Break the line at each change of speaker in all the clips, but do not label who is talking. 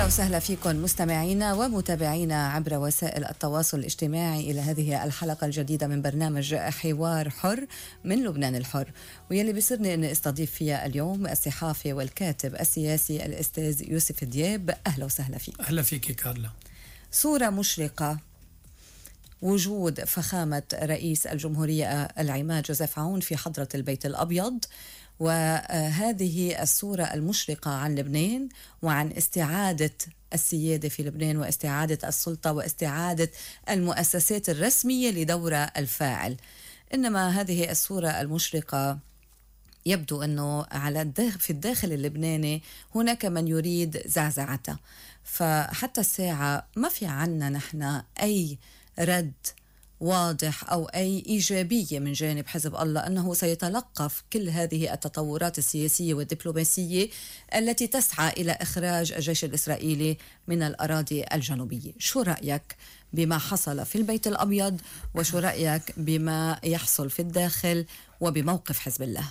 أهلا وسهلا فيكم مستمعينا ومتابعينا عبر وسائل التواصل الاجتماعي إلى هذه الحلقة الجديدة من برنامج حوار حر من لبنان الحر، ويلي بيسرني أني استضيف فيها اليوم الصحافي والكاتب السياسي الأستاذ يوسف دياب. أهلا وسهلا فيك.
أهلا فيك كارلا.
صورة مشرقة، وجود فخامة رئيس الجمهورية العماد جوزيف عون في حضرة البيت الأبيض، وهذه الصورة المشرقة عن لبنان وعن استعادة السيادة في لبنان واستعادة السلطة واستعادة المؤسسات الرسمية لدورها الفاعل. إنما هذه الصورة المشرقة يبدو أنه في الداخل اللبناني هناك من يريد زعزعتها، فحتى الساعة ما في عنا نحن أي رد واضح أو أي إيجابية من جانب حزب الله أنه سيتلقف كل هذه التطورات السياسية والدبلوماسية التي تسعى إلى إخراج الجيش الإسرائيلي من الأراضي الجنوبية. شو رأيك بما حصل في البيت الأبيض، وشو رأيك بما يحصل في الداخل وبموقف حزب الله؟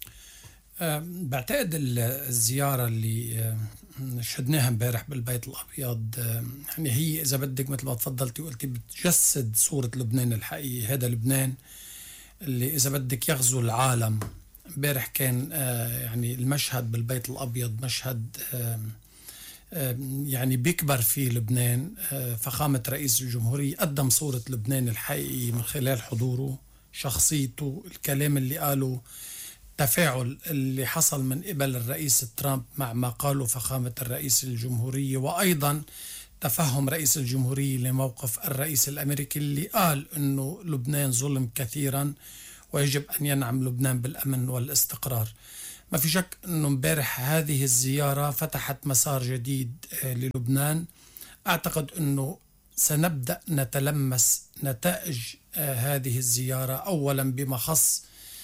بعتقد الزيارة اللي شهدناها امبارح بالبيت الأبيض يعني هي إذا بدك مثل ما تفضلتي وقلتي بتجسد صورة لبنان الحقيقي. هذا لبنان اللي إذا بدك يغزو العالم. امبارح كان يعني المشهد بالبيت الأبيض مشهد يعني بيكبر فيه لبنان. فخامة رئيس الجمهورية قدم صورة لبنان الحقيقي من خلال حضوره، شخصيته، الكلام اللي قاله، التفاعل اللي حصل من قبل الرئيس ترامب مع ما قاله فخامة الرئيس الجمهورية، وأيضا تفهم رئيس الجمهورية لموقف الرئيس الأمريكي اللي قال أنه لبنان ظلم كثيرا ويجب أن ينعم لبنان بالأمن والاستقرار. ما في شك أنه امبارح هذه الزيارة فتحت مسار جديد للبنان. أعتقد أنه سنبدأ نتلمس نتائج هذه الزيارة، أولا بما خص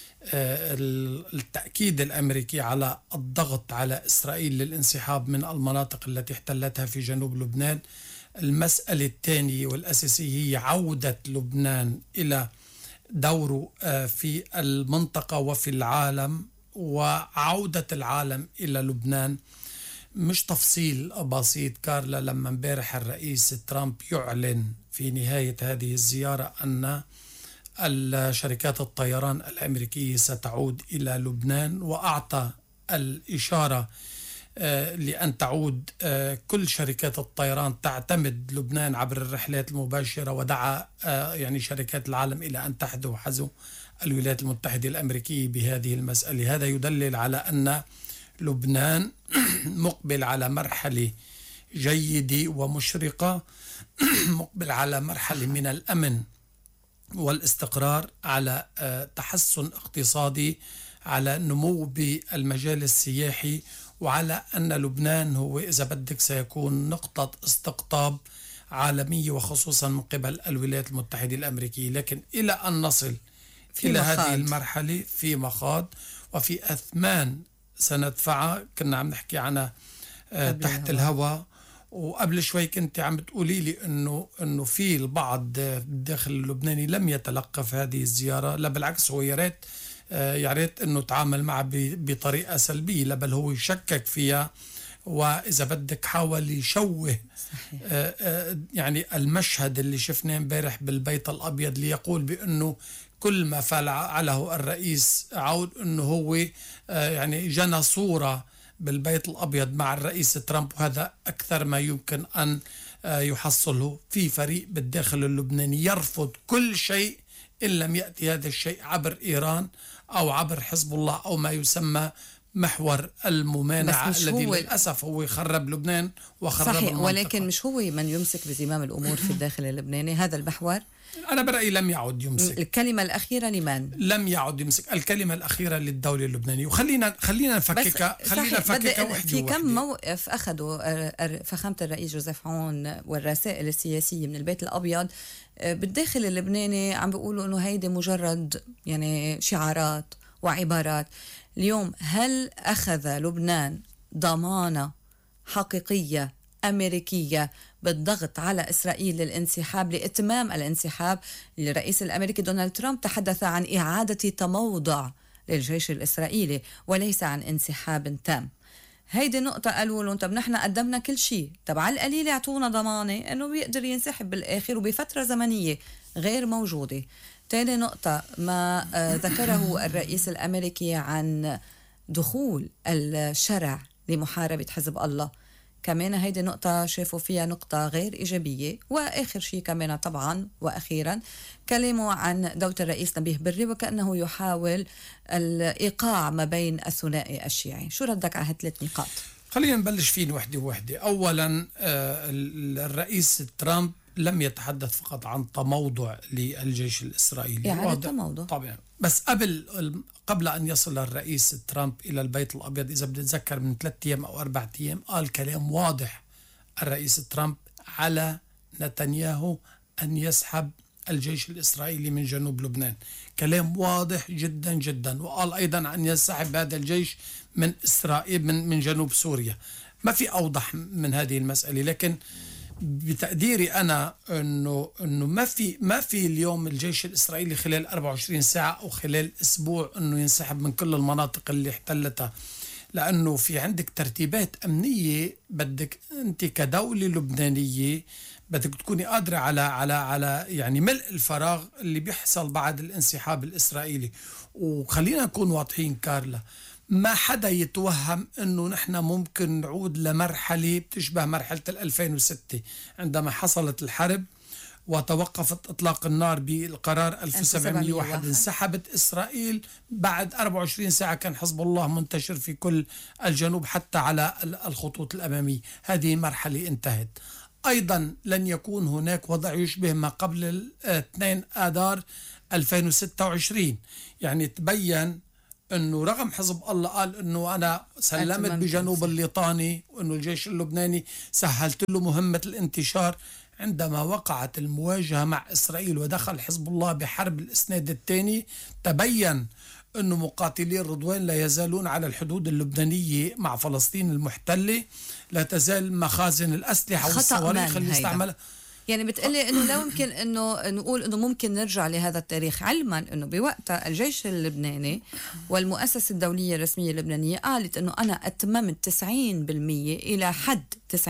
التأكيد الأمريكي على الضغط على إسرائيل للانسحاب من المناطق التي احتلتها في جنوب لبنان. المسألة الثانية والأساسية هي عودة لبنان إلى دوره في المنطقة وفي العالم، وعودة العالم إلى لبنان. مش تفصيل بسيط كارلا لما امبارح الرئيس ترامب يعلن في نهاية هذه الزيارة أن الشركات الطيران الأمريكية ستعود إلى لبنان، وأعطى الإشارة لأن تعود كل شركات الطيران تعتمد لبنان عبر الرحلات المباشرة، ودعا يعني شركات العالم إلى أن تحذو حذو الولايات المتحدة الأمريكية بهذه المسألة. هذا يدلل على أن لبنان مقبل على مرحلة جيدة ومشرقة، مقبل على مرحلة من الأمن والاستقرار، على تحسن اقتصادي، على نمو بالمجال السياحي، وعلى أن لبنان هو إذا بدك سيكون نقطة استقطاب عالمية وخصوصا من قبل الولايات المتحدة الأمريكية. لكن إلى أن نصل إلى هذه المرحلة في مخاض وفي أثمان سندفعها. كنا عم نحكي عنها تحت الهواء، وقبل شوي كنت عم بتقولي لي انه في البعض داخل اللبناني لم يتلقف هذه الزيارة. لا بالعكس، هو يا ريت انه تعامل معها بطريقة سلبية، لا بل هو يشكك فيها، واذا بدك حاول يشوه يعني المشهد اللي شفناه امبارح بالبيت الابيض ليقول بانه كل ما فعله الرئيس عود انه هو يعني جنى صورة بالبيت الأبيض مع الرئيس ترامب، وهذا أكثر ما يمكن أن يحصله. في فريق بالداخل اللبناني يرفض كل شيء إن لم يأتي هذا الشيء عبر إيران أو عبر حزب الله أو ما يسمى محور الممانعة الذي للأسف هو يخرب لبنان وخرب
صحيح
المنطقة.
ولكن مش هو من يمسك بزمام الأمور في الداخل اللبناني. هذا المحور
أنا برأيي لم يعد يمسك.
الكلمة الأخيرة لمن؟
لم يعد يمسك. الكلمة الأخيرة للدولة اللبنانية. وخلينا نفككها وحدة.
في كم موقف أخذوا فخامة الرئيس جوزيف عون والرسائل السياسية من البيت الأبيض بالداخل اللبناني عم بيقولوا إنه هيدي مجرد يعني شعارات وعبارات. اليوم هل أخذ لبنان ضمانة حقيقية أمريكية بالضغط على إسرائيل للانسحاب، لإتمام الانسحاب؟ الرئيس الأمريكي دونالد ترامب تحدث عن إعادة تموضع للجيش الإسرائيلي وليس عن انسحاب تام. هيدي نقطة قالوا لهم طب نحن قدمنا كل شيء، طب على القليل يعطونا ضمانة انه بيقدر ينسحب بالاخر وبفترة زمنية غير موجودة. تاني نقطة ما ذكره الرئيس الامريكي عن دخول الشرع لمحاربة حزب الله، كمان هيدي نقطة شافوا فيها نقطة غير إيجابية. وآخر شيء كمان طبعا وأخيرا كلموا عن دولة الرئيس نبيه بري وكأنه يحاول الإيقاع ما بين الثنائي الشيعي. شو ردك على هالثلاث نقاط؟
خلينا نبلش فيه وحدة. أولا الرئيس ترامب لم يتحدث فقط عن تموضع للجيش الإسرائيلي،
يعني تموضع
طبعا، بس قبل أن يصل الرئيس ترامب إلى البيت الأبيض، إذا بتتذكر من 3 أيام أو 4 أيام، قال كلام واضح الرئيس ترامب على نتنياهو أن يسحب الجيش الإسرائيلي من جنوب لبنان، كلام واضح جدا جدا. وقال أيضا أن يسحب هذا الجيش من إسرائيل من جنوب سوريا. ما في أوضح من هذه المسألة. لكن بتقديري أنا إنه ما في اليوم الجيش الإسرائيلي خلال 24 ساعة أو خلال أسبوع إنه ينسحب من كل المناطق اللي احتلتها، لأنه في عندك ترتيبات أمنية. بدك أنت كدولة لبنانية بدك تكوني قادرة على يعني ملء الفراغ اللي بيحصل بعد الانسحاب الإسرائيلي. وخلينا نكون واضحين كارلا، ما حدا يتوهم أنه نحن ممكن نعود لمرحلة بتشبه مرحلة 2006 عندما حصلت الحرب وتوقفت إطلاق النار بالقرار 1701. انسحبت إسرائيل بعد 24 ساعة، كان حزب الله منتشر في كل الجنوب حتى على الخطوط الأمامية. هذه مرحلة انتهت. أيضا لن يكون هناك وضع يشبه ما قبل 2 آذار 2026. يعني تبين أنه رغم حزب الله قال أنه أنا سلمت بجنوب الليطاني وأنه الجيش اللبناني سهلت له مهمة الانتشار، عندما وقعت المواجهة مع إسرائيل ودخل حزب الله بحرب الإسناد الثاني تبين أنه مقاتلي الرضوان لا يزالون على الحدود اللبنانية مع فلسطين المحتلة، لا تزال مخازن الأسلحة والصواريخ المستعملة.
يعني بتقلي انه لا يمكن انه نقول انه ممكن نرجع لهذا التاريخ، علما انه بوقتها الجيش اللبناني والمؤسسة الدولية الرسمية اللبنانية قالت انه انا اتممت 90% الى حد 90%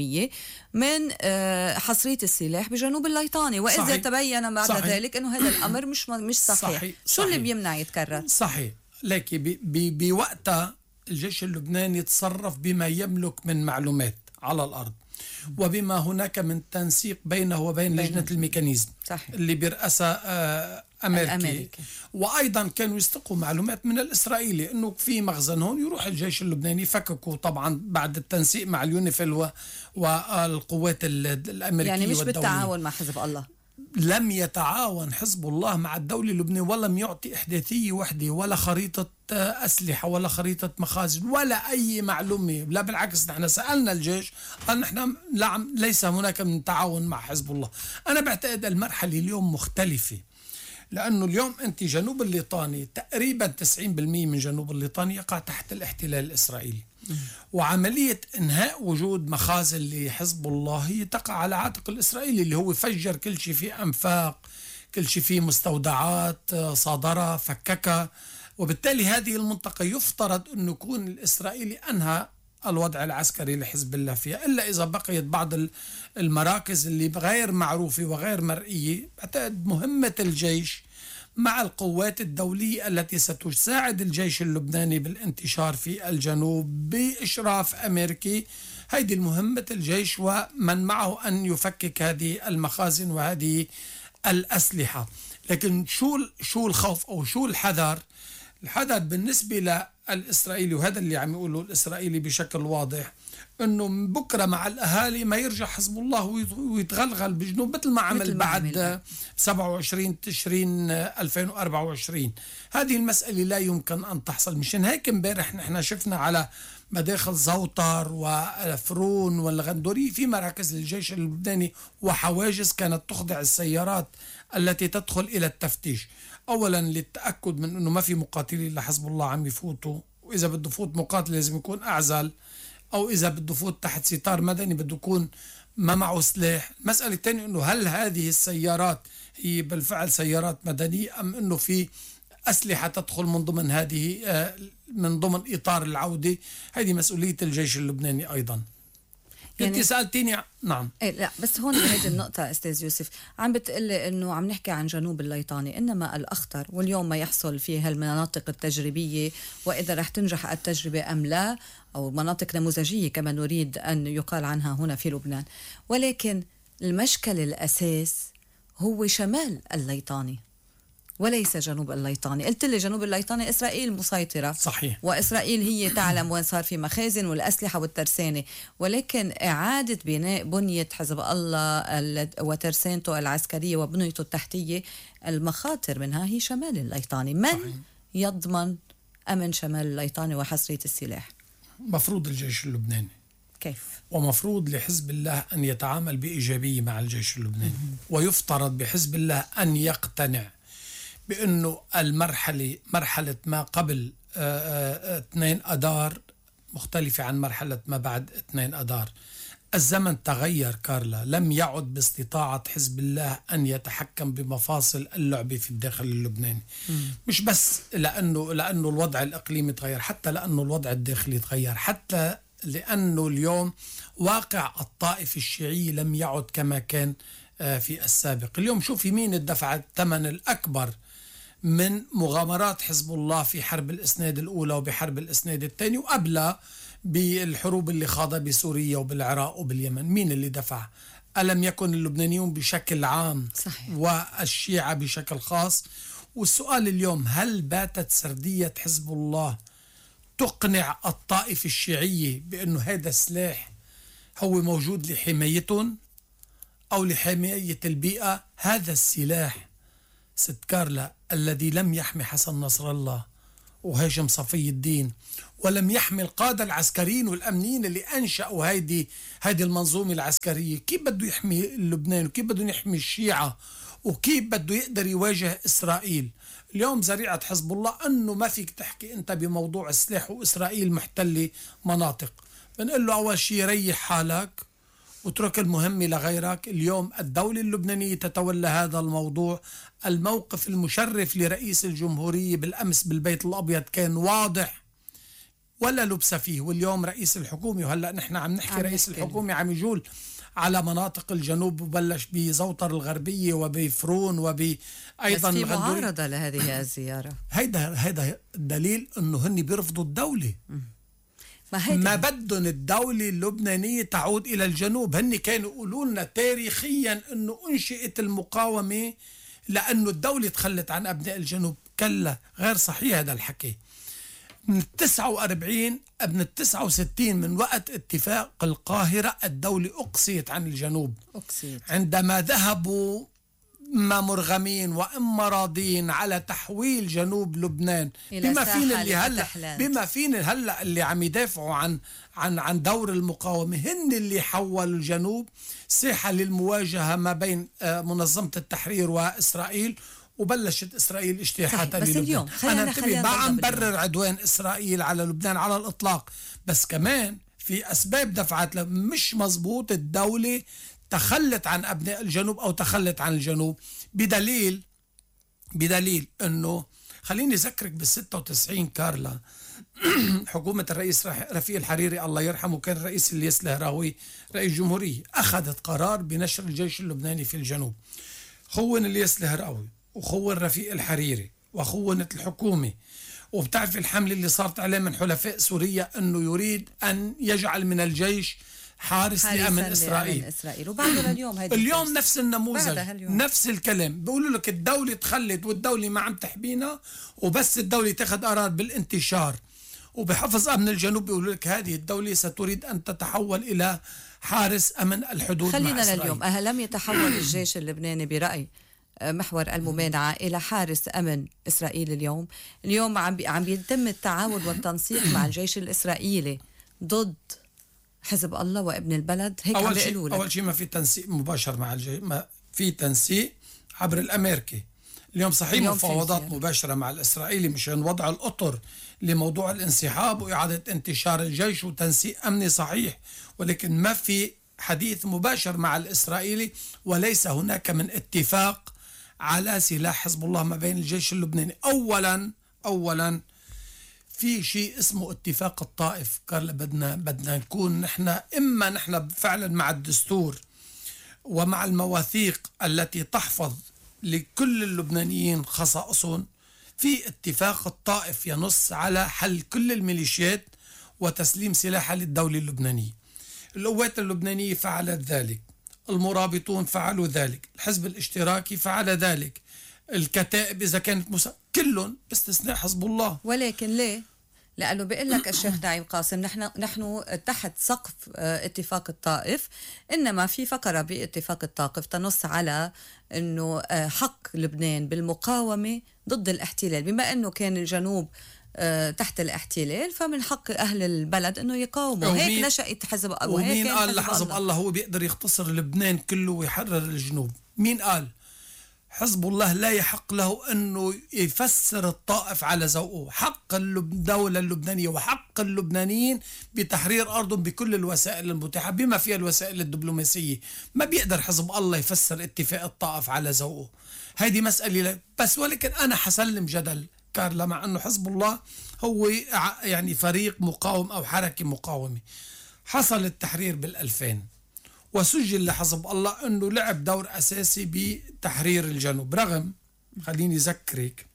من حصرية السلاح بجنوب الليطاني، واذا صحيح. تبين بعد صحيح. ذلك انه هذا الامر مش صحيح. شو اللي بيمنع يتكرر؟
صحيح. لكن بوقتها الجيش اللبناني تصرف بما يملك من معلومات على الارض وبما هناك من تنسيق بينه وبين لجنة الميكانيزم صحيح. اللي برأسها أمريكي. وأيضا كانوا يستقوا معلومات من الإسرائيلي أنه في مخزن هون، يروح الجيش اللبناني فككوا طبعا بعد التنسيق مع اليونيفيل والقوات الأمريكية
يعني مش
والدولية.
بالتعاون مع حزب الله.
لم يتعاون حزب الله مع الدولة اللبنانية، ولم يعطي إحداثية وحدة ولا خريطة أسلحة ولا خريطة مخازن ولا أي معلومة. لا بالعكس، نحن سألنا الجيش قال نحن ليس هناك من تعاون مع حزب الله. أنا بعتقد المرحلة اليوم مختلفة، لأنه اليوم أنت جنوب الليطاني تقريبا 90% من جنوب الليطاني يقع تحت الاحتلال الإسرائيلي، وعملية إنهاء وجود مخازن لحزب الله هي تقع على عاتق الإسرائيلي اللي هو فجر كل شيء فيه أنفاق، كل شيء فيه مستودعات، صادرة، فككة. وبالتالي هذه المنطقة يفترض أن يكون الإسرائيلي أنهى الوضع العسكري لحزب الله فيها، إلا إذا بقيت بعض المراكز اللي غير معروفة وغير مرئية. بعتقد مهمة الجيش مع القوات الدولية التي ستساعد الجيش اللبناني بالانتشار في الجنوب بإشراف أمريكي، هذه المهمة الجيش ومن معه أن يفكك هذه المخازن وهذه الأسلحة. لكن شو الخوف أو شو الحذر بالنسبة للإسرائيلي، وهذا اللي عم يقوله الإسرائيلي بشكل واضح، انه بكره مع الاهالي ما يرجع حزب الله ويتغلغل بجنوب مثل ما عمل بعد 27 تشرين 2024. هذه المسألة لا يمكن ان تحصل. مشان هيك امبارح نحن شفنا على مداخل زوطر وفرون والغندوري في مراكز للجيش اللبناني وحواجز كانت تخضع السيارات التي تدخل الى التفتيش، اولا للتاكد من انه ما في مقاتلين لحزب الله عم يفوتوا، واذا بده يفوت مقاتل لازم يكون اعزل، أو إذا بده يفوت تحت ستار مدني بده يكون ما معه سلاح. المسألة الثانية أنه هل هذه السيارات هي بالفعل سيارات مدنية أم أنه في أسلحة تدخل من ضمن هذه من ضمن إطار العودة، هذه مسؤولية الجيش اللبناني أيضا. يعني انت سألتيني. نعم.
إيه لا بس هون بهيدي النقطة أستاذ يوسف عم بتقلي إنه عم نحكي عن جنوب الليطاني، إنما الأخطر واليوم ما يحصل في هالمناطق التجريبية، وإذا رح تنجح التجربة أم لا، أو مناطق نموذجية كما نريد أن يقال عنها هنا في لبنان. ولكن المشكل الأساس هو شمال الليطاني وليس جنوب الليطاني. قلت لي جنوب الليطاني إسرائيل مسيطرة،
صحيح،
وإسرائيل هي تعلم وين صار في مخازن والأسلحة والترسانة، ولكن إعادة بناء بنية حزب الله وترسانته العسكرية وبنيته التحتية، المخاطر منها هي شمال الليطاني. من
صحيح.
يضمن أمن شمال الليطاني وحصرية السلاح؟
مفروض الجيش اللبناني.
كيف؟
ومفروض لحزب الله أن يتعامل بإيجابية مع الجيش اللبناني، ويفترض بحزب الله أن يقتنع بأنه مرحلة ما قبل 2 أدار مختلفة عن مرحلة ما بعد 2 أدار. الزمن تغير كارلا، لم يعد باستطاعة حزب الله أن يتحكم بمفاصل اللعبة في الداخل اللبناني. مش بس لأنه الوضع الإقليمي تغير، حتى لأنه الوضع الداخلي تغير، حتى لأنه اليوم واقع الطائفة الشيعية لم يعد كما كان في السابق. اليوم شوفي مين الدفع الثمن الأكبر من مغامرات حزب الله في حرب الإسناد الأولى وبحرب الإسناد الثاني، وقبلها بالحروب اللي خاضها بسوريا وبالعراق وباليمن. مين اللي دفع؟ ألم يكن اللبنانيون بشكل عام؟
صحيح.
والشيعة بشكل خاص؟ والسؤال اليوم، هل باتت سردية حزب الله تقنع الطائفة الشيعية بأنه هذا السلاح هو موجود لحمايتهم أو لحماية البيئة؟ هذا السلاح ست كارلا الذي لم يحمي حسن نصر الله وهاشم صفي الدين، ولم يحمي القادة العسكريين والأمنيين اللي أنشأوا هذه المنظومة العسكرية، كيف بده يحمي لبنان؟ وكيف بده يحمي الشيعة؟ وكيف بده يقدر يواجه إسرائيل؟ اليوم ذريعة حزب الله أنه ما فيك تحكي أنت بموضوع السلاح وإسرائيل محتلة مناطق. بنقول له أول شيء ريح حالك واترك المهمة لغيرك. اليوم الدولة اللبنانية تتولى هذا الموضوع. الموقف المشرف لرئيس الجمهورية بالأمس بالبيت الأبيض كان واضح ولا لبس فيه. واليوم رئيس الحكومة، وهلأ نحن عم نحكي رئيس الحكومة عم يجول على مناطق الجنوب، وبلش بزوطر الغربية وبفرون وبأيضا
بس في معارضة لهذه الزيارة.
هيدا الدليل أنه هن بيرفضوا الدولة. ما بدهم الدولة اللبنانية تعود إلى الجنوب. هن كانوا يقولوا لنا تاريخيا أنه أنشئت المقاومة لأنه الدولة تخلت عن أبناء الجنوب. كلا، غير صحيح هذا الحكي. من 49 ابن 69 من وقت اتفاق القاهرة الدولة أقصيت عن الجنوب. عندما ذهبوا إما مرغمين وإما راضين على تحويل جنوب لبنان بما فين هلا اللي عم يدافعوا عن دور المقاومة، هن اللي حولوا الجنوب ساحة للمواجهة ما بين منظمة التحرير وإسرائيل، وبلشت إسرائيل اجتياحاتها للبنان. اليوم أنا ما عم برر عدوان إسرائيل على لبنان على الإطلاق، بس كمان في أسباب دفعت مش مزبوط. الدولة تخلت عن أبناء الجنوب أو تخلت عن الجنوب بدليل أنه، خليني أذكرك بال96 كارلا حكومة الرئيس رفيق الحريري الله يرحمه، كان رئيس الياس الهراوي رئيس جمهورية، أخذت قرار بنشر الجيش اللبناني في الجنوب. خون الياس الهراوي وخون رفيق الحريري وخونت الحكومة. وبتعرف الحملة اللي صارت عليه من حلفاء سوريا أنه يريد أن يجعل من الجيش حارس لأمن إسرائيل.
وبعده
اليوم نفس النموذج، نفس الكلام. بيقولوا لك الدولة تخلت والدولة ما عم تحبينا، وبس الدولة تاخذ قرار بالانتشار وبحفظ أمن الجنوب بيقولوا لك هذه الدولة ستريد أن تتحول إلى حارس أمن الحدود.
خلينا لليوم، لم يتحول الجيش اللبناني برأي محور الممانعة إلى حارس أمن إسرائيل؟ اليوم عم يتم التعاون والتنسيق مع الجيش الإسرائيلي ضد حزب الله وابن البلد. هيك عم بيقولوا لك.
أول شيء ما في تنسيق مباشر مع الجيش، ما في تنسيق عبر الأمريكي. اليوم صحيح مفاوضات مباشرة مع الإسرائيلي مشان وضع الأطر لموضوع الانسحاب وإعادة انتشار الجيش وتنسيق أمني صحيح، ولكن ما في حديث مباشر مع الإسرائيلي، وليس هناك من اتفاق على سلاح حزب الله ما بين الجيش اللبناني. أولا في شيء اسمه اتفاق الطائف. قال بدنا نكون نحن فعلا مع الدستور ومع المواثيق التي تحفظ لكل اللبنانيين خصائصهم. في اتفاق الطائف ينص على حل كل الميليشيات وتسليم سلاحها للدولة اللبنانية. القوات اللبنانية فعلت ذلك، المرابطون فعلوا ذلك، الحزب الاشتراكي فعل ذلك، الكتائب إذا كانت كلهم باستثناء حزب الله.
ولكن ليه؟ لأنه بيقول لك الشيخ نعيم قاسم نحن تحت سقف اتفاق الطائف، إنما في فقرة باتفاق الطائف تنص على أنه حق لبنان بالمقاومة ضد الاحتلال. بما أنه كان الجنوب تحت الاحتلال فمن حق أهل البلد أنه يقاوموا. هيك نشأت حزب الله.
ومين قال لحزب الله هو بيقدر يختصر لبنان كله ويحرر الجنوب؟ مين قال؟ حزب الله لا يحق له أنه يفسر الطائف على ذوقه. حق الدولة اللبنانية وحق اللبنانيين بتحرير أرضهم بكل الوسائل المتاحة بما فيها الوسائل الدبلوماسية. ما بيقدر حزب الله يفسر اتفاق الطائف على ذوقه. هذه مسألة بس. ولكن أنا حسلم جدل كارلا مع أنه حزب الله هو يعني فريق مقاوم أو حركة مقاومة. حصل التحرير بال2000 وسجل لحزب الله أنه لعب دور أساسي بتحرير الجنوب، رغم خليني أذكرك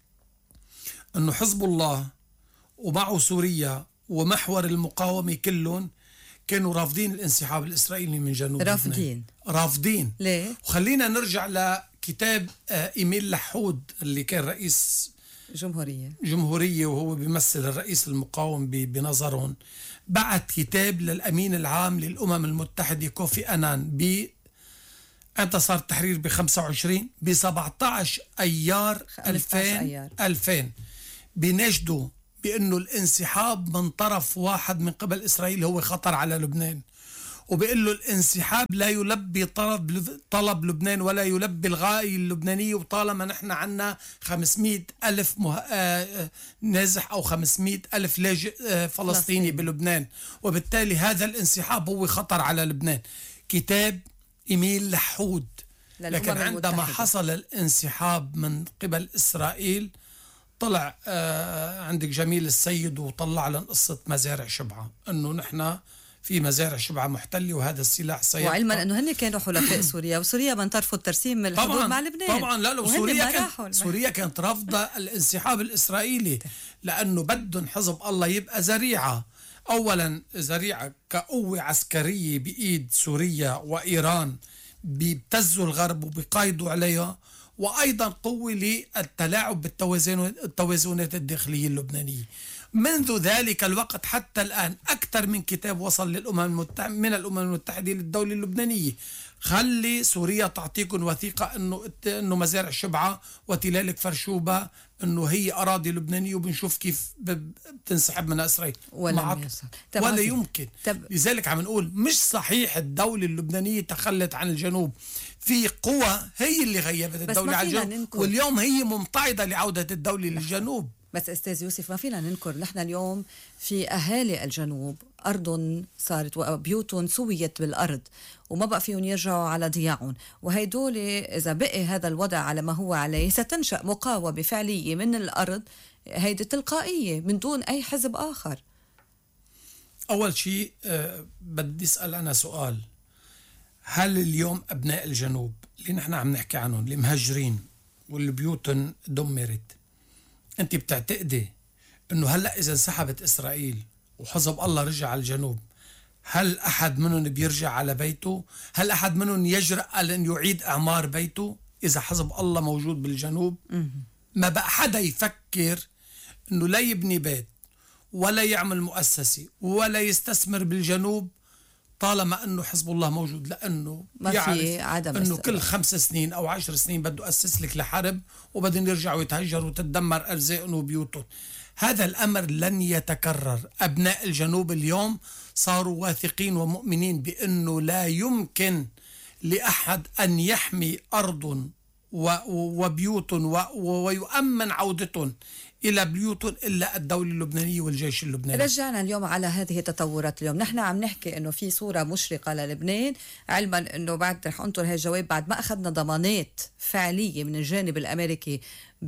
أنه حزب الله ومعه سوريا ومحور المقاومة كلهم كانوا رافضين الانسحاب الإسرائيلي من جنوب لبنان. رافضين. ليه؟ وخلينا نرجع لكتاب إيميل لحود اللي كان رئيس جمهورية وهو بيمثل الرئيس المقاوم بنظرهم. بعت كتاب للأمين العام للأمم المتحدة كوفي أنان أنت صار التحرير ب25 ب17 أيار 2000 بيناشدوا بأنه الانسحاب من طرف واحد من قبل إسرائيل هو خطر على لبنان، وبيقول له الانسحاب لا يلبي طلب لبنان ولا يلبي الغاية اللبنانية، وطالما نحن عنا 500 ألف نازح أو 500 ألف لاجئ فلسطيني بلبنان، وبالتالي هذا الانسحاب هو خطر على لبنان. كتاب إيميل لحود. لكن عندما حصل الانسحاب من قبل إسرائيل طلع عندك جميل السيد وطلع لنا قصة مزارع شبعة، أنه نحن في مزارع شبعة محتلة وهذا السلاح سيبقى.
وعلما أنه هن كانوا حلفاء سوريا، وسوريا من ترفض ترسيم الحدود مع لبنان.
طبعا لا سوريا كانت رافضة الانسحاب الإسرائيلي لأنه بدهم حزب الله يبقى ذريعة. أولا ذريعة كقوة عسكرية بإيد سوريا وإيران بيبتزوا الغرب وبيقايضوا عليها، وأيضا قوة للتلاعب بالتوازنات الداخلية اللبنانية. منذ ذلك الوقت حتى الآن أكثر من كتاب وصل من الأمم المتحدة للدولة اللبنانية. خلي سوريا تعطيكم وثيقة أنه مزارع شبعة وتلالك فرشوبة أنه هي أراضي لبنانية، وبنشوف كيف بتنسحب منها إسرائيل. ولا يمكن. لذلك عم نقول مش صحيح الدولة اللبنانية تخلت عن الجنوب. في قوى هي اللي غيبت الدولة عن الجنوب، واليوم هي ممتعضة لعودة الدولة للجنوب.
بس أستاذ يوسف ما فينا ننكر نحن اليوم في أهالي الجنوب أرض صارت وبيوت سويت بالأرض وما بقى فيهم يرجعوا على ضياعهم، وهيدول إذا بقي هذا الوضع على ما هو عليه ستنشأ مقاومة فعلية من الأرض، هيدي تلقائية من دون أي حزب آخر.
أول شيء بدي أسأل أنا سؤال: هل اليوم أبناء الجنوب اللي نحن عم نحكي عنهم اللي مهجرين واللي بيوتهم دمرت، أنت بتعتقدي أنه هلأ إذا انسحبت إسرائيل وحزب الله رجع على الجنوب، هل أحد منهم بيرجع على بيته؟ هل أحد منهم يجرأ على أن يعيد إعمار بيته إذا حزب الله موجود بالجنوب؟ ما بقى حدا يفكر أنه لا يبني بيت ولا يعمل مؤسسة ولا يستثمر بالجنوب طالما أنه حزب الله موجود، لأنه يعرف أنه كل 5 سنين أو 10 سنين بده أسس لك لحرب وبدهم يرجعوا يتهجروا وتتدمر أرزاقهم وبيوتهم. هذا الأمر لن يتكرر. أبناء الجنوب اليوم صاروا واثقين ومؤمنين بأنه لا يمكن لأحد أن يحمي أرض وبيوتهم ويؤمن عودتهم إلى بيوتهم إلا الدولة اللبنانية والجيش اللبناني.
رجعنا اليوم على هذه التطورات. اليوم نحن عم نحكي إنه في صورة مشرقة للبنان، علما إنه بعد رح أنطر هاي الجواب بعد ما أخذنا ضمانات فعلية من الجانب الأمريكي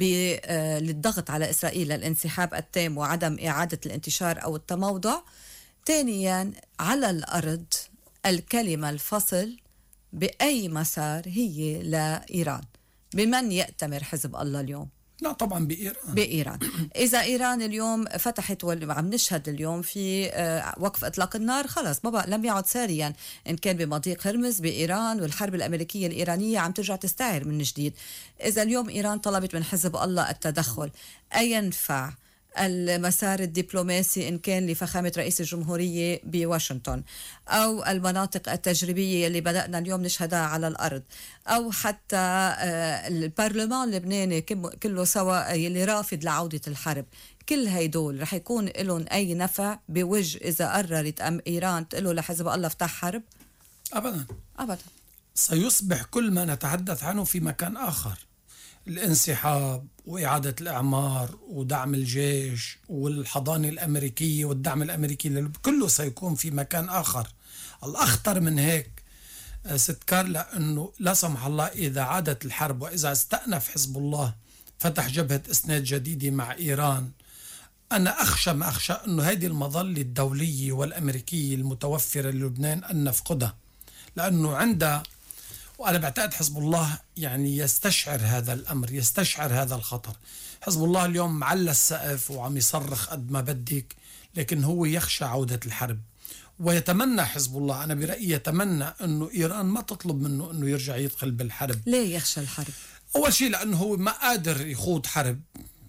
للضغط على إسرائيل للانسحاب التام وعدم إعادة الانتشار أو التموضع. ثانيا على الأرض الكلمة الفصل بأي مسار هي لإيران. بمن يأتمر حزب الله اليوم؟
لا طبعا
بإيران. إذا إيران اليوم فتحت وعم نشهد اليوم في وقف إطلاق النار، خلاص ما بقى لم يعد ساريا إن كان بمضيق هرمز بإيران، والحرب الأمريكية الإيرانية عم ترجع تستعر من جديد. إذا اليوم إيران طلبت من حزب الله التدخل، أينفع المسار الدبلوماسي إن كان لفخامة رئيس الجمهورية بواشنطن، أو المناطق التجريبية اللي بدأنا اليوم نشهدها على الأرض، أو حتى البرلمان اللبناني كله سوا اللي رافض لعودة الحرب، كل هيدول رح يكون لهم أي نفع بوجه إذا قررت إيران تقول له لحزب الله افتح حرب؟
أبدا
أبدا.
سيصبح كل ما نتحدث عنه في مكان آخر. الانسحاب وإعادة الإعمار ودعم الجيش والحضانة الأمريكية والدعم الأمريكي كله سيكون في مكان آخر. الأخطر من هيك ست كارلا أنه لا سمح الله إذا عادت الحرب وإذا استأنف حزب الله فتح جبهة إسناد جديدة مع إيران، أنا أخشى ما أخشى أنه هذه المظلة الدولية والأمريكية المتوفرة للبنان أن نفقدها، لأنه عندها، وأنا بعتقد حزب الله يعني يستشعر هذا الأمر، يستشعر هذا الخطر. حزب الله اليوم معلى السقف وعم يصرخ قد ما بدك، لكن هو يخشى عودة الحرب ويتمنى حزب الله، أنا برأيي يتمنى أنه إيران ما تطلب منه أنه يرجع يدخل بالحرب.
ليه يخشى الحرب؟
أول شيء لأنه هو ما قادر يخوض حرب،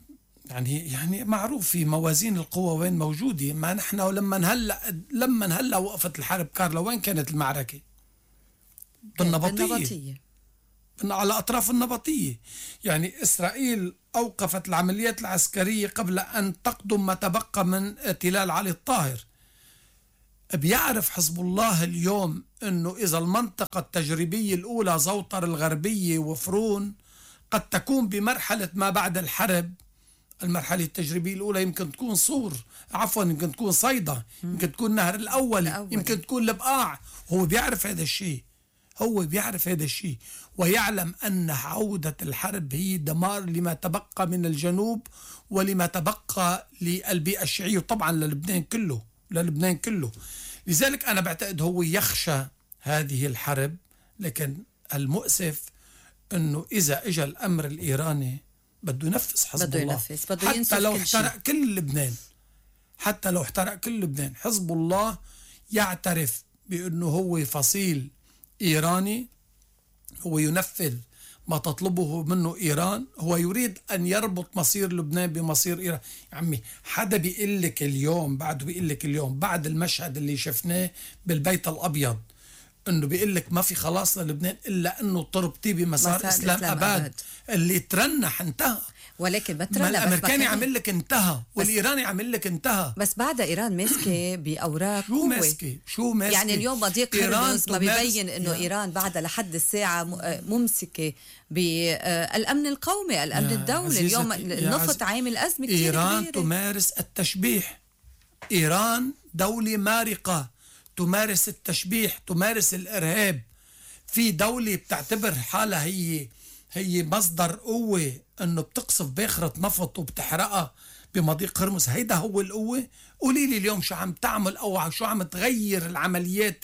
يعني معروف في موازين القوى وين موجودة. ما نحن لما هلا وقفت الحرب كارلا وين كانت المعركة؟ بالنبطية. على أطراف النبطية. يعني إسرائيل أوقفت العمليات العسكرية قبل أن تقدم ما تبقى من تلال علي الطاهر. بيعرف حزب الله اليوم أنه إذا المنطقة التجريبية الأولى زوطر الغربية وفرون قد تكون بمرحلة ما بعد الحرب. المرحلة التجريبية الأولى يمكن تكون يمكن تكون صيدا، يمكن تكون نهر الأول، يمكن تكون البقاع. هو بيعرف هذا الشيء ويعلم أن عودة الحرب هي دمار لما تبقى من الجنوب ولما تبقى للبيئة الشيعية وطبعا للبنان كله. لذلك أنا بعتقد هو يخشى هذه الحرب. لكن المؤسف أنه إذا إجا الأمر الإيراني بده ينفذ حزب الله، حتى لو احترق كل لبنان. حزب الله يعترف بأنه هو فصيل إيراني، هو ينفذ ما تطلبه منه إيران، هو يريد أن يربط مصير لبنان بمصير إيران. يا عمي حدا بيقول لك اليوم بعد المشهد اللي شفناه بالبيت الأبيض انه بيقول لك ما في خلاص للبنان الا انه تربطيه بمسار اسلام اباد اللي ترنح انتهى.
ولكن
ما الامريكاني عامل لك انتهى والايراني عامل لك انتهى.
بس بعد ايران ماسكه باوراق
شو ماسكه
يعني اليوم مضيق هرمز ما بيبين انه ايران بعد لحد الساعه ممسكه بالامن القومي، الامن الدولي. اليوم النفط عامل ازمه كثير
ايران
كبيرة.
تمارس التشبيح. ايران دوله مارقه تمارس التشبيح، تمارس الإرهاب. في دولة بتعتبر حالها هي مصدر قوة، أنه بتقصف باخرة نفط وبتحرقها بمضيق هرمز. هيدا هو القوة؟ قولي لي اليوم شو عم تعمل أو شو عم تغير العمليات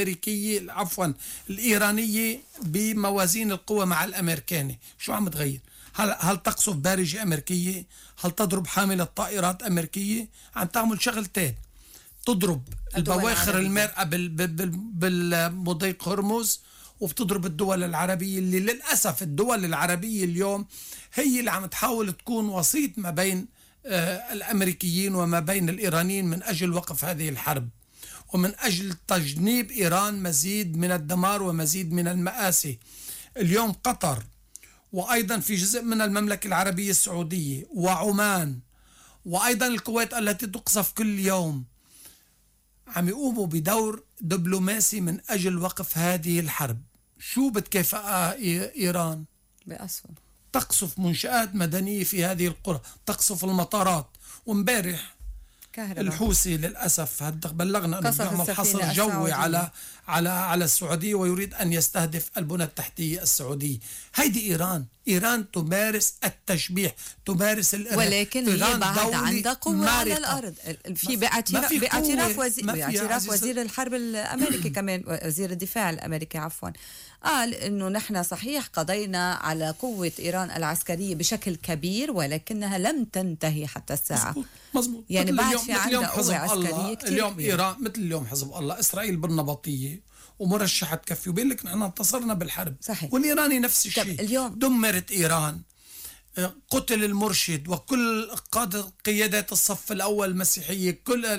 الإيرانية بموازين القوة مع الأمريكاني؟ شو عم تغير؟ هل تقصف بارجة أمريكية؟ هل تضرب حاملة طائرات أمريكية؟ عم تعمل شغلتين، تضرب البواخر المارقة بالمضيق هرمز وبتضرب الدول العربية، اللي للأسف الدول العربية اليوم هي اللي عم تحاول تكون وسيط ما بين الأمريكيين وما بين الإيرانيين من أجل وقف هذه الحرب ومن أجل تجنيب إيران مزيد من الدمار ومزيد من المآسي. اليوم قطر وأيضا في جزء من المملكة العربية السعودية وعمان وأيضا الكويت التي تقصف كل يوم عم يقوموا بدور دبلوماسي من أجل وقف هذه الحرب. شو بتكافئها إيران؟
بأسهم.
تقصف منشآت مدنية في هذه القرى، تقصف المطارات. وامبارح الحوثي للأسف بلغنا أنه بيعمل حصر جوي على السعودية، ويريد أن يستهدف البنى التحتية السعودية. هيدي إيران تمارس التشبيح، تمارس الإرهاب،
ولكن هي بعد عندها قوة على الأرض. في باعتراف وزير الحرب الأمريكي كمان، وزير الدفاع الأمريكي عفوا، قال إنه نحن صحيح قضينا على قوة إيران العسكرية بشكل كبير، ولكنها لم تنتهي حتى الساعة.
مزبوط.
يعني بعد في عندها قوة عسكرية كتير
اليوم
كبيرة.
إيران مثل اليوم حزب الله، إسرائيل بالنبطية ومرشحة تكفي، وبيقول لك نحن انتصرنا بالحرب.
صحيح.
والإيراني نفس الشيء.
اليوم
دمرت إيران، قتل المرشد وكل قيادات الصف الأول المسيحية، كل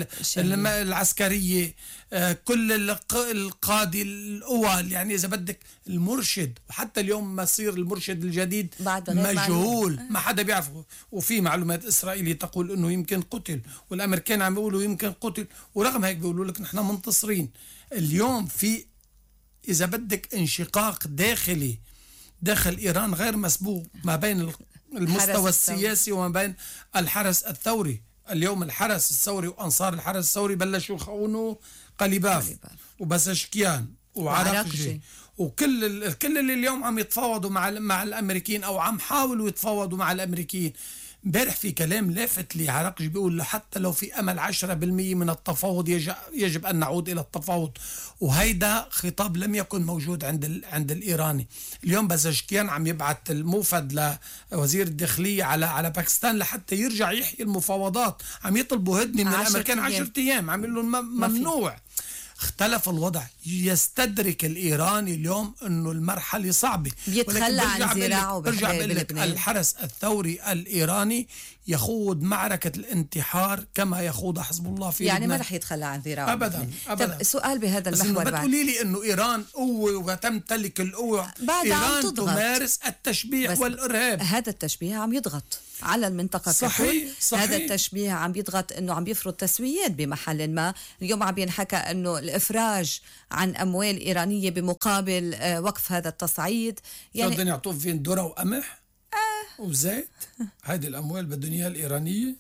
العسكرية، كل القادة الأول، يعني إذا بدك المرشد. وحتى اليوم مصير المرشد الجديد مجهول، ما حدا بيعرفه. وفي معلومات إسرائيلية تقول أنه يمكن قتل، والأمريكان عم يقولوا يمكن قتل، ورغم هيك بيقولوا لك نحن منتصرين. اليوم في إذا بدك انشقاق داخلي داخل إيران غير مسبوق ما بين المستوى السياسي وما بين الحرس الثوري. اليوم الحرس الثوري وأنصار الحرس الثوري بلشوا يخونوا قليباف وبزشكيان وعراقجي، وكل اللي اليوم عم يتفاوضوا مع الأمريكيين، أو عم حاولوا يتفاوضوا مع الأمريكيين. امبارح في كلام لافت لي، عراقجي بيقول حتى لو في أمل 10% من التفاوض يجب أن نعود إلى التفاوض. وهيدا خطاب لم يكن موجود عند الإيراني. اليوم بزشكيان عم يبعث الموفد لوزير الداخلية على باكستان لحتى يرجع يحيي المفاوضات. عم يطلبوا هدنة من الأمريكان 10 أيام، عم يقولوا ممنوع. اختلف الوضع. يستدرك الإيراني اليوم أنه المرحلة صعبة،
بيتخلى عن زراعه.
برجع بقول لك الحرس الثوري الإيراني يخوض معركة الانتحار كما يخوض حزب الله في
يعني
لبنان.
ما رح يتخلى عن ذراعه
أبدا.
طب سؤال بهذا المحور،
بس بتقولي لي أنه إيران قوة وتمتلك القوة. إيران تمارس التشبيح والإرهاب.
هذا التشبيه عم يضغط على المنطقة
صحيح.
هذا التشبيه عم يضغط أنه عم يفرض تسويات بمحل ما. اليوم عم ينحكى أنه الإفراج عن أموال إيرانية بمقابل وقف هذا التصعيد.
يعني بدهم يعطوه فين ذرة وقمح وزيت. هيدي الأموال بدهم إياها الإيرانية.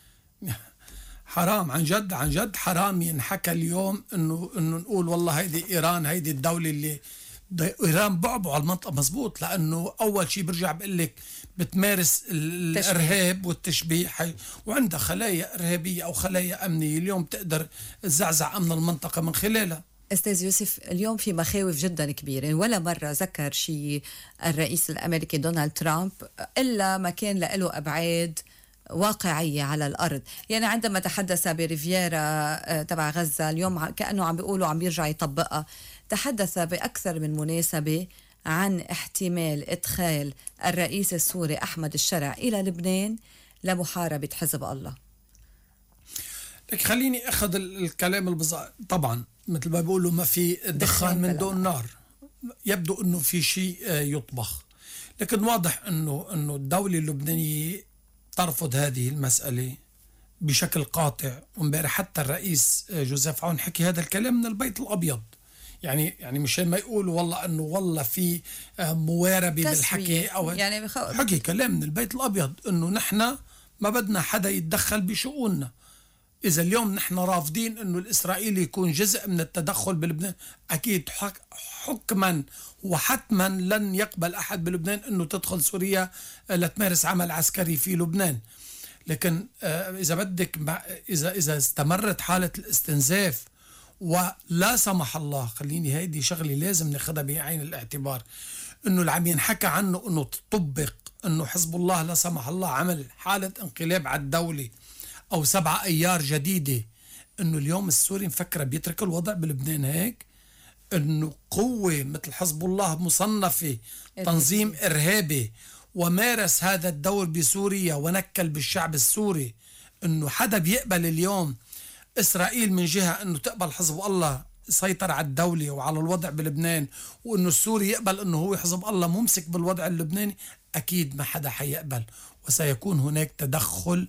حرام، عن جد حرام ينحكى اليوم إنه نقول والله هيدي إيران، هيدي الدولة اللي إيران بعبع على المنطقة. مزبوط، لأنه أول شيء برجع بقول لك بتمارس الإرهاب والتشبيح، وعندها خلايا إرهابية أو خلايا أمنية اليوم تقدر تزعزع أمن المنطقة من خلالها.
أستاذ يوسف، اليوم في مخاوف جدا كبيرة. ولا مرة ذكر شيء الرئيس الأمريكي دونالد ترامب إلا ما كان له أبعاد واقعية على الأرض. يعني عندما تحدث بريفيرا تبع غزة اليوم كأنه عم بيقولوا عم بيرجع يطبقها. تحدث بأكثر من مناسبة عن احتمال إدخال الرئيس السوري أحمد الشرع إلى لبنان لمحاربة حزب الله.
لك خليني أخذ الكلام البزار. طبعا مثل ما بيقولوا ما في دخان من دون نار. يبدو أنه في شيء يطبخ، لكن واضح أنه الدولة اللبنانية ترفض هذه المسألة بشكل قاطع. وامبارح حتى الرئيس جوزيف عون حكي هذا الكلام من البيت الأبيض. يعني مشان ما يقولوا والله انه والله في مواربه بالحكي، او يعني حكي كلام من البيت الابيض انه نحن ما بدنا حدا يتدخل بشؤوننا. اذا اليوم نحن رافضين انه الاسرائيلي يكون جزء من التدخل بلبنان، اكيد حكما وحتما لن يقبل احد بلبنان انه تدخل سوريا لتمارس عمل عسكري في لبنان. لكن اذا بدك، اذا استمرت حاله الاستنزاف، ولا سمح الله، خليني هيدي شغلي لازم ناخدها بعين الاعتبار، انه اللي عم ينحكى عنه انه تطبق انه حزب الله لا سمح الله عمل حالة انقلاب على الدولة او 7 ايار جديدة، انه اليوم السوري مفكرة بيترك الوضع بلبنان هيك، انه قوة مثل حزب الله مصنفة تنظيم ارهابي ومارس هذا الدور بسوريا ونكل بالشعب السوري، انه حدا بيقبل اليوم إسرائيل من جهة أنه تقبل حزب الله يسيطر على الدولة وعلى الوضع بلبنان، وأنه السوري يقبل أنه هو حزب الله ممسك بالوضع اللبناني؟ أكيد ما حدا حيقبل، وسيكون هناك تدخل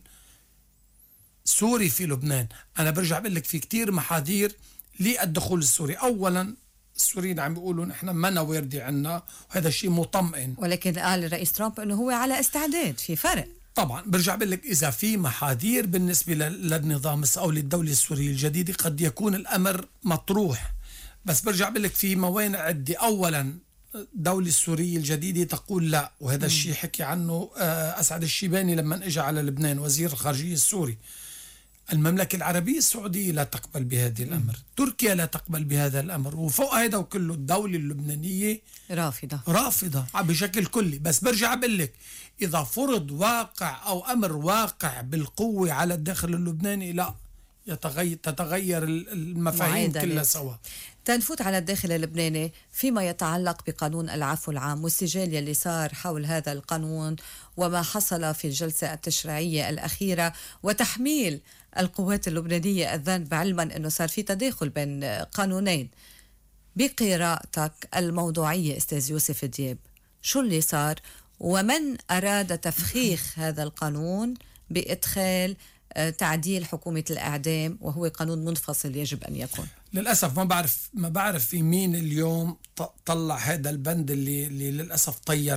سوري في لبنان. أنا برجع بقول لك في كتير محاذير للدخول السوري. أولا السوريين عم بيقولوا نحن ما واردي عنا، وهذا الشيء مطمئن.
ولكن قال الرئيس ترامب أنه هو على استعداد، في فرق.
طبعا برجع بقول لك إذا في محاذير بالنسبة للنظام أو للدولة السورية الجديدة قد يكون الأمر مطروح، بس برجع بقول لك في موانع عدة. أولا الدولة السورية الجديدة تقول لا، وهذا الشيء حكي عنه أسعد الشيباني لما اجى على لبنان وزير الخارجية السوري. المملكة العربية السعودية لا تقبل بهذا الأمر، تركيا لا تقبل بهذا الأمر، وفوق هذا وكله الدولة اللبنانية رافضة بشكل كلي. بس برجع بقول لك إذا فرض واقع أو أمر واقع بالقوة على الداخل اللبناني لا تتغير المفاهيم كلها سوا.
تنفوت على الداخل اللبناني فيما يتعلق بقانون العفو العام والسجال يلي صار حول هذا القانون وما حصل في الجلسة التشريعية الأخيرة وتحميل القوات اللبنانية الذنب، علما أنه صار في تداخل بين قانونين. بقراءتك الموضوعية أستاذ يوسف دياب، شو اللي صار ومن أراد تفخيخ هذا القانون بإدخال تعديل حكومة الإعدام وهو قانون منفصل يجب أن يكون؟
للأسف ما بعرف في مين اليوم طلع هذا البند اللي للأسف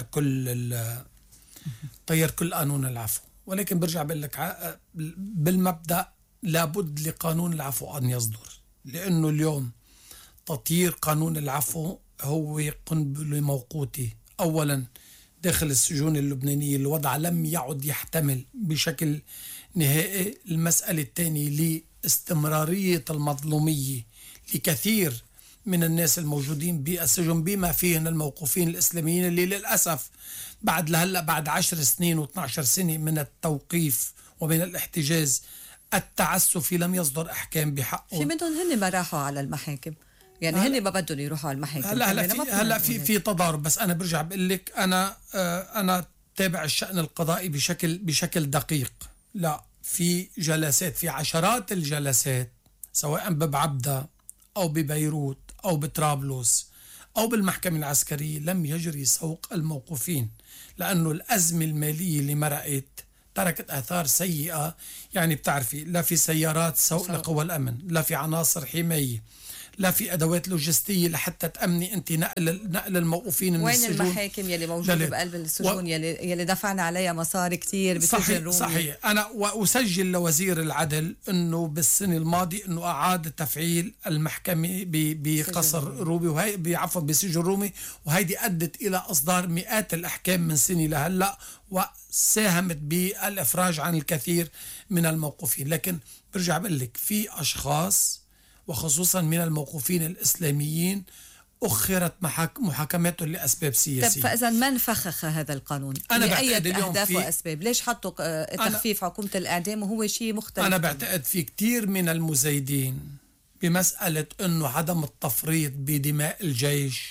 طير كل قانون العفو. ولكن برجع بقول لك بالمبدأ لابد لقانون العفو أن يصدر، لأنه اليوم تطيير قانون العفو هو قنبلة موقوتة. أولا داخل السجون اللبنانية الوضع لم يعد يحتمل بشكل نهائي. المسألة الثانية لاستمرارية المظلومية لكثير من الناس الموجودين بالسجن بما فيهن الموقوفين الإسلاميين اللي للأسف بعد 10 سنين و12 سنة من التوقيف ومن الاحتجاز التعسفي لم يصدر أحكام بحقهم.
في منهم هن ما راحوا على المحاكم، يعني هن ما بدهم يروحوا على المحاكم.
هلا في تضارب. بس أنا برجع بقول لك أنا تابع الشأن القضائي بشكل دقيق. لا، في جلسات، في عشرات الجلسات سواء ببعبدة أو ببيروت أو بطرابلس أو بالمحكمة العسكرية لم يجري سوق الموقوفين، لأنه الأزمة المالية اللي مرقت تركت آثار سيئة. يعني بتعرفي لا في سيارات سوق لقوى الأمن، لا في عناصر حماية، لا في أدوات لوجستية لحتى تأمني أنت نقل الموقوفين من السجون.
وين المحاكم يلي موجودة بقلب السجون يلي دفعنا عليها مصاري كتير بسجن رومي؟
صحيح. أنا وأسجل لوزير العدل أنه بالسنة الماضية أنه أعاد تفعيل المحكمة بقصر رومي وهي بسجن رومي، وهيدي أدت إلى إصدار مئات الأحكام من سنة لهلأ وساهمت بالإفراج عن الكثير من الموقوفين. لكن برجع بقول لك في أشخاص وخصوصا من الموقوفين الإسلاميين أخرت محاكماتهم لأسباب سياسية.
طب فإذا من فخخ هذا القانون؟
أنا
بعتقد أهداف وأسباب. ليش حطوا تخفيف حكومة الإعدام وهو شيء مختلف؟
أنا بعتقد في كتير من المزايدين بمسألة أنه عدم التفريط بدماء الجيش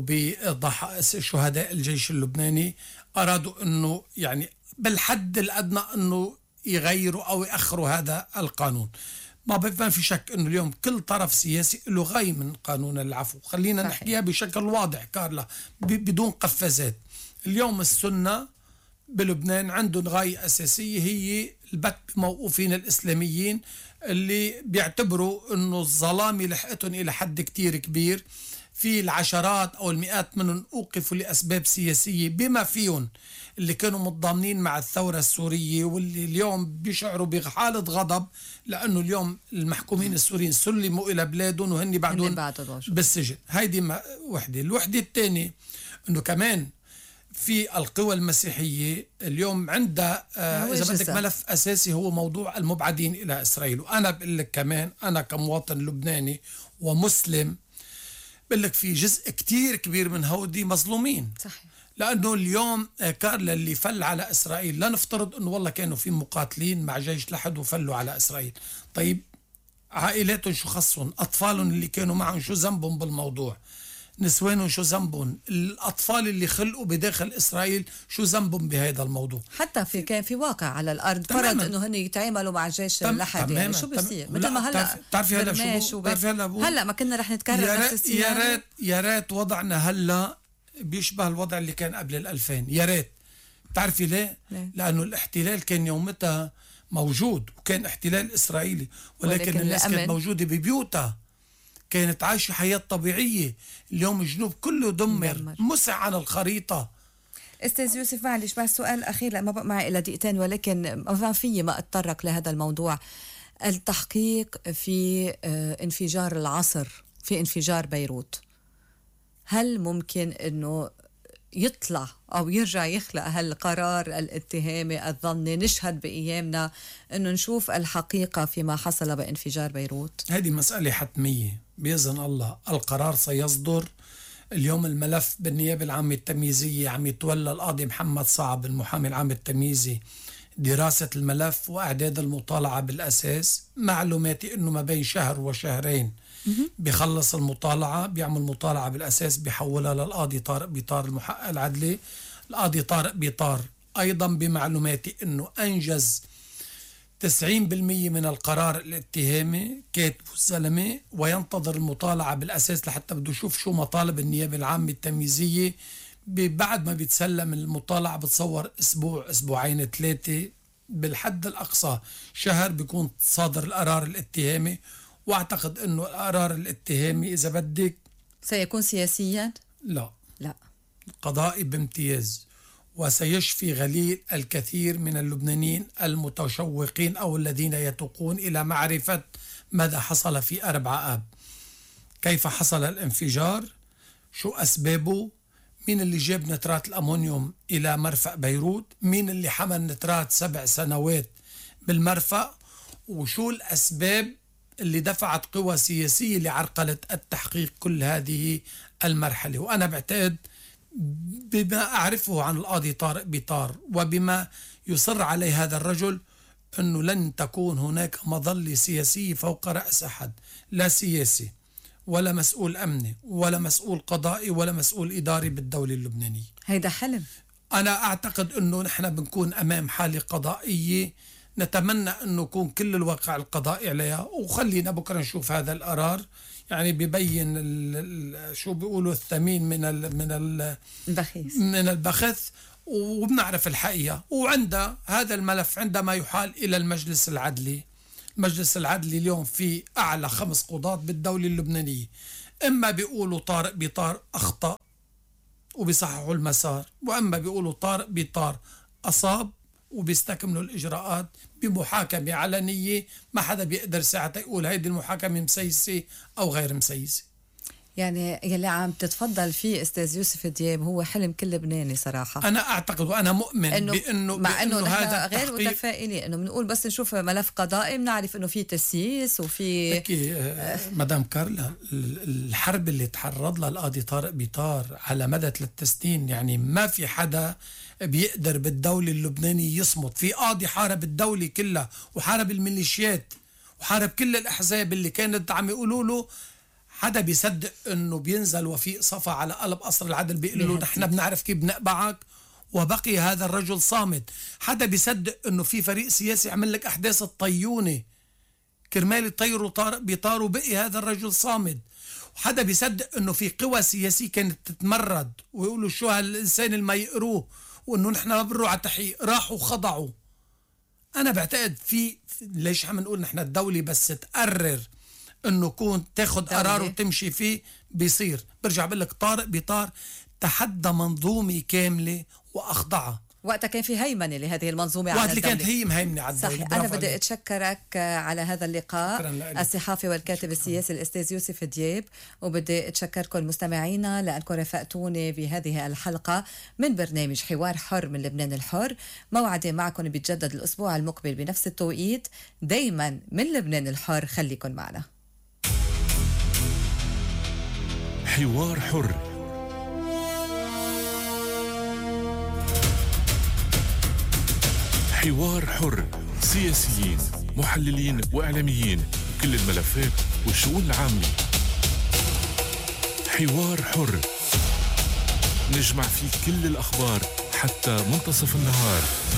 وبشهداء الجيش اللبناني أرادوا أنه يعني بالحد الأدنى أنه يغيروا أو يأخروا هذا القانون. ما في شك أنه اليوم كل طرف سياسي له غاية من قانون العفو. خلينا نحكيها بشكل واضح كارلا بدون قفازات. اليوم السنة بلبنان عندهم غاية أساسية هي البت بموقوفين الإسلاميين اللي بيعتبروا أنه الظلام لحقتهم إلى حد كتير كبير. في العشرات أو المئات منهم أوقفوا لأسباب سياسية بما فيهم اللي كانوا متضامنين مع الثورة السورية واللي اليوم بيشعروا بحالة غضب لأنه اليوم المحكومين السوريين سلموا إلى بلادهم وهن بعدهم بالسجن. هيدي وحدة. الوحدة الثانية أنه كمان في القوى المسيحية اليوم عندها إذا بدك ملف أساسي هو موضوع المبعدين إلى إسرائيل. وأنا بقول لك كمان أنا كمواطن لبناني ومسلم بقول لك في جزء كتير كبير من هودي مظلومين.
صحيح.
لأنه اليوم كارلا اللي فل على إسرائيل لا نفترض أنه والله كانوا في مقاتلين مع جيش لحد وفلوا على إسرائيل. طيب عائلاتهم شو خصهم؟ أطفالهم اللي كانوا معهم شو ذنبهم بالموضوع؟ نسوانهم شو ذنبهم؟ الأطفال اللي خلقوا بداخل إسرائيل شو ذنبهم بهذا الموضوع؟
حتى كان في واقع على الأرض فرض إنه هن يتعاملوا مع الجيش اللحد. يعني شو بيصير؟ مثل ما هلا
بتعرفي هلا
ما كنا رح نتكرر نفس السيناريو.
يا ريت وضعنا هلا بيشبه الوضع اللي كان قبل 2000. يا ريت. بتعرفي ليه؟ لأنه الاحتلال كان يومتها موجود وكان احتلال إسرائيلي ولكن الناس كانت موجودة ببيوتها. كانت عايشة حياة طبيعية. اليوم الجنوب كله دمر،
دمر.
مسح عن الخريطة.
استاذ يوسف معلش بس سؤال اخير لما بقى معي الى دقيقتين، ولكن ما في ما اتطرق لهذا الموضوع. التحقيق في انفجار العصر، في انفجار بيروت، هل ممكن انه يطلع او يرجع يخلق هالقرار الاتهامي الظني، نشهد بايامنا انه نشوف الحقيقه فيما حصل بانفجار بيروت؟
هذه مسألة حتمية بإذن الله. القرار سيصدر. اليوم الملف بالنيابة العامة التمييزية عم يتولى القاضي محمد صعب المحامي العام التمييزي دراسة الملف وإعداد المطالعة بالأساس. معلوماتي أنه ما بين شهر وشهرين بيخلص المطالعة، بيعمل مطالعة بالأساس، بيحولها للقاضي طارق بيطار المحقق العدلي. القاضي طارق بيطار أيضا بمعلوماتي أنه أنجز 90% من القرار الاتهامي كاتبه الزلمة، وينتظر المطالعة بالأساس لحتى بده يشوف شو مطالب النيابة العامة التمييزية. بعد ما بيتسلم المطالعة بتصور أسبوع، أسبوعين، 3، بالحد الأقصى شهر بيكون صادر القرار الاتهامي. واعتقد انه القرار الاتهامي اذا بدك
سيكون سياسيا؟
لا
لا،
قضائي بامتياز، وسيشفي غليل الكثير من اللبنانيين المتشوقين او الذين يتوقون الى معرفة ماذا حصل في 4 آب. كيف حصل الانفجار؟ شو اسبابه؟ مين اللي جاب نترات الامونيوم الى مرفأ بيروت؟ مين اللي حمل نترات 7 سنوات بالمرفأ؟ وشو الاسباب اللي دفعت قوى سياسية لعرقلة التحقيق كل هذه المرحلة؟ وأنا بعتقد بما أعرفه عن القاضي طارق بيطار وبما يصر عليه هذا الرجل أنه لن تكون هناك مظلة سياسية فوق رأس أحد، لا سياسي ولا مسؤول أمني ولا مسؤول قضائي ولا مسؤول إداري بالدولة اللبنانية.
هيدا حلم.
أنا أعتقد أنه نحن بنكون أمام حالة قضائية نتمنى أنه يكون كل الواقع القضائي عليها، وخلينا بكرة نشوف هذا القرار. يعني بيبين شو بيقولوا الثمين
البخيس
من البخث، وبنعرف الحقيقة. وعند هذا الملف عندما يحال إلى المجلس العدلي، المجلس العدلي اليوم في أعلى 5 قضاة بالدولة اللبنانية، إما بيقولوا طارق بيطار أخطأ وبيصححوا المسار، وإما بيقولوا طارق بيطار أصاب وبيستكملوا الإجراءات بمحاكمة علنية. ما حدا بيقدر ساعتها يقول هيدي المحاكمة مسيسة أو غير مسيسة.
يعني يلي عم تتفضل فيه أستاذ يوسف دياب هو حلم كل لبناني صراحة.
أنا أعتقد وأنا مؤمن بأنه
مع أنه
هذا
غير متفائلين، أنه بنقول بس نشوف ملف قضائي بنعرف أنه في تسييس وفي
مدام كارلا. الحرب اللي تعرض لها القاضي طارق بيطار على مدى 3 سنين، يعني ما في حدا بيقدر بالدولة اللبنانية يصمت. في قاضي حارب الدولة كلها وحارب الميليشيات وحارب كل الأحزاب اللي كانت عم يقولوا له. حدا بيصدق انه بينزل وفيق صفا على قلب قصر العدل بيقول له نحن بنعرف كيف بنقبعك، وبقي هذا الرجل صامت. حدا بيصدق انه في فريق سياسي عمل لك احداث الطيونة كرمال يطيروا طارق بيطار وبقي هذا الرجل صامت. وحدا بيصدق انه في قوى سياسية كانت تتمرد ويقولوا شو هالإنسان اللي ما يقروه، وانه نحن ما بنروح على التحقيق، راحوا خضعوا. انا بعتقد في ليش عم نقول نحن الدولة بس تقرر انه كون تاخد قرار وتمشي فيه بيصير. برجع بقول لك طارق بيطار تحدى منظومة كاملة واخضعها.
وقتها كان في هيمنة لهذه المنظومة على
الدولة، وقت اللي كانت هي مهيمنة على الدولة.
صحيح. أنا بدي أتشكرك على هذا اللقاء الصحافي والكاتب السياسي الأستاذ يوسف دياب، وبدي أتشكركم مستمعينا لأنكم رافقتوني بهذه الحلقة من برنامج حوار حر من لبنان الحر. موعدي معكم بيتجدد الأسبوع المقبل بنفس التوقيت، دايما من لبنان الحر. خليكن معنا.
حوار حر، حوار حر، سياسيين، محللين وإعلاميين، كل الملفات والشؤون العامة. حوار حر، نجمع فيه كل الأخبار حتى منتصف النهار.